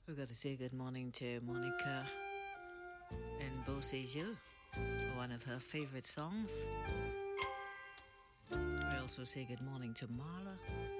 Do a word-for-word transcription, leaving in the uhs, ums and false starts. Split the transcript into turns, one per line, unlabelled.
We've got to say good morning to Monica and Beau Séjour, one of her favorite songs. We also say good morning to Marla